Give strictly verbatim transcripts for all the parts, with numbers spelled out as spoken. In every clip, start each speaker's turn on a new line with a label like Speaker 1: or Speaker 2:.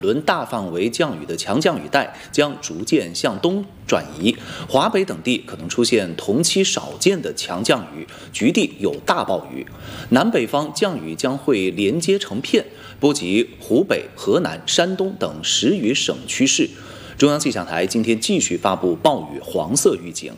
Speaker 1: 轮大范围降雨的强降雨带将逐渐向东转移，华北等地可能出现同期少见的强降雨，局地有大暴雨。南北方降雨将会连接成片，波及湖北、河南、山东等十余省区市。中央气象台今天继续发布暴雨黄色预警。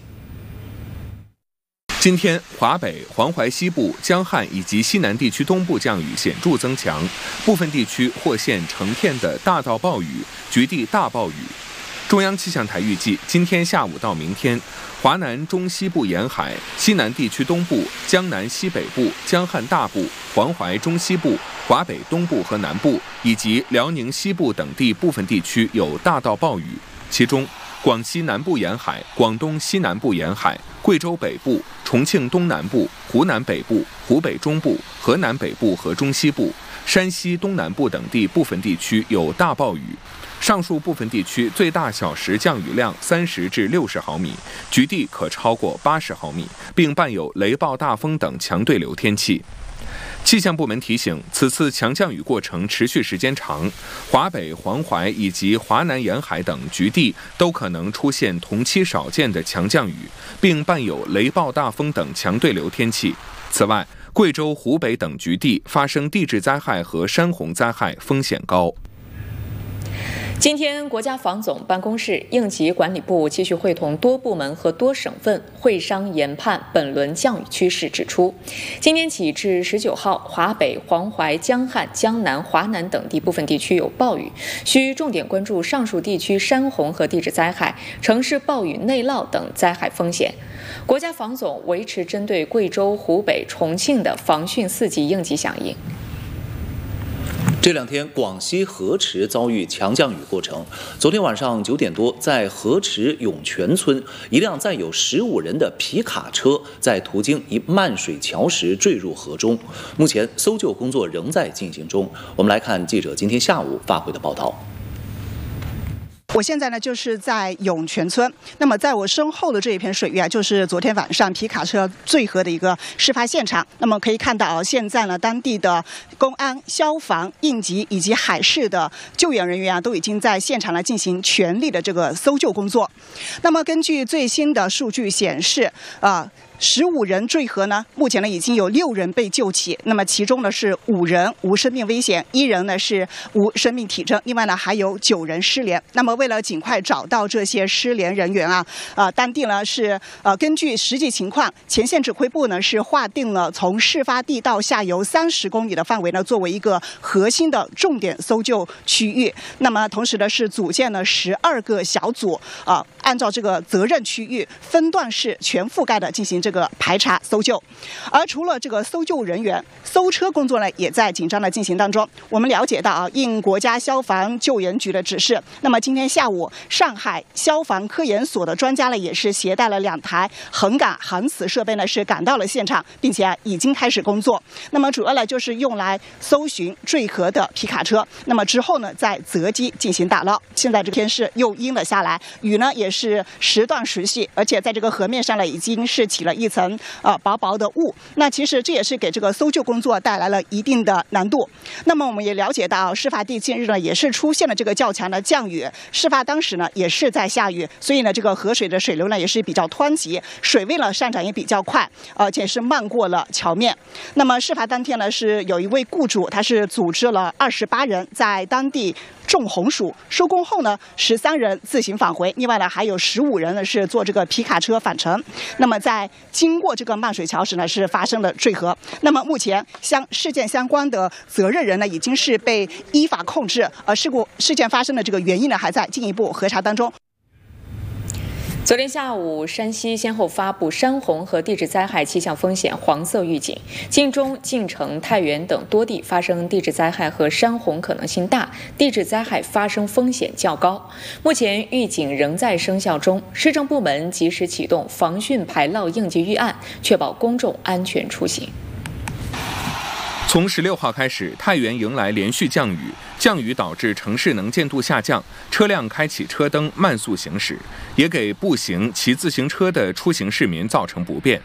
Speaker 2: 今天，华北、黄淮西部、江汉以及西南地区东部降雨显著增强，部分地区或现成片的大到暴雨，局地大暴雨。中央气象台预计，今天下午到明天，华南中西部沿海、西南地区东部、江南西北部、江汉大部、黄淮中西部、华北东部和南部以及辽宁西部等地部分地区有大到暴雨，其中广西南部沿海、广东西南部沿海、贵州北部、重庆东南部、湖南北部、湖北中部、河南北部和中西部、山西东南部等地部分地区有大暴雨。上述部分地区最大小时降雨量三十至六十毫米，局地可超过八十毫米，并伴有雷暴大风等强对流天气。气象部门提醒，此次强降雨过程持续时间长，华北、黄淮以及华南沿海等局地都可能出现同期少见的强降雨，并伴有雷暴大风等强对流天气。此外，贵州、湖北等局地发生地质灾害和山洪灾害风险高。
Speaker 3: 今天，国家防总办公室、应急管理部继续会同多部门和多省份会商研判本轮降雨趋势，指出，今天起至十九号，华北、黄淮、江汉、江南、华南等地部分地区有暴雨，需重点关注上述地区山洪和地质灾害、城市暴雨内涝等灾害风险。国家防总维持针对贵州、湖北、重庆的防汛四级应急响应。
Speaker 1: 这两天，广西河池遭遇强降雨过程。昨天晚上九点多，在河池涌泉村，一辆载有十五人的皮卡车在途经一漫水桥时坠入河中。目前，搜救工作仍在进行中。我们来看记者今天下午发回的报道。
Speaker 4: 我现在呢就是在涌泉村，那么在我身后的这一片水域啊，就是昨天晚上皮卡车坠河的一个事发现场。那么可以看到啊，现在呢当地的公安、消防、应急以及海事的救援人员啊，都已经在现场来进行全力的这个搜救工作。那么根据最新的数据显示，啊。十五人坠河呢，目前呢已经有六人被救起，那么其中呢是五人无生命危险，一人呢是无生命体征，另外呢还有九人失联。那么为了尽快找到这些失联人员啊，呃，当地呢是呃根据实际情况，前线指挥部呢是划定了从事发地到下游三十公里的范围呢作为一个核心的重点搜救区域。那么同时呢是组建了十二个小组啊、呃，按照这个责任区域分段式全覆盖的进行这个。这个排查搜救，而除了这个搜救人员，搜车工作呢也在紧张的进行当中。我们了解到啊，应国家消防救援局的指示，那么今天下午，上海消防科研所的专家呢也是携带了两台横杆航磁设备呢是赶到了现场，并且啊已经开始工作。那么主要呢就是用来搜寻坠河的皮卡车，那么之后呢在择机进行打捞。现在这天是又阴了下来，雨呢也是时断时细，而且在这个河面上呢已经是起了一层呃薄薄的雾，那其实这也是给这个搜救工作带来了一定的难度。那么我们也了解到，事发地近日呢也是出现了这个较强的降雨，事发当时呢也是在下雨，所以呢这个河水的水流呢也是比较湍急，水位呢上涨也比较快，而且是漫过了桥面。那么事发当天呢是有一位雇主，他是组织了二十八人在当地种红薯，收工后呢十三人自行返回，另外呢还有十五人呢是坐这个皮卡车返程。那么在经过这个漫水桥时呢，是发生了坠河。那么目前相事件相关的责任人呢，已经是被依法控制，而事故事件发生的这个原因呢，还在进一步核查当中。
Speaker 3: 昨天下午，山西先后发布山洪和地质灾害气象风险黄色预警，晋中、晋城、太原等多地发生地质灾害和山洪可能性大，地质灾害发生风险较高。目前预警仍在生效中，市政部门及时启动防汛排涝应急预案，确保公众安全出行。
Speaker 2: 从十六号开始，太原迎来连续降雨，降雨导致城市能见度下降，车辆开启车灯慢速行驶，也给步行、骑自行车的出行市民造成不便。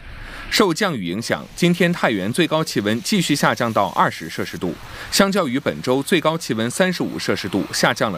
Speaker 2: 受降雨影响，今天太原最高气温继续下降到二十摄氏度，相较于本周最高气温三十五摄氏度，下降了